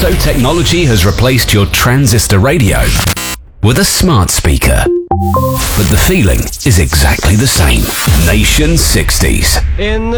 So technology has replaced your transistor radio with a smart speaker. But the feeling is exactly the same. Nation 60s. In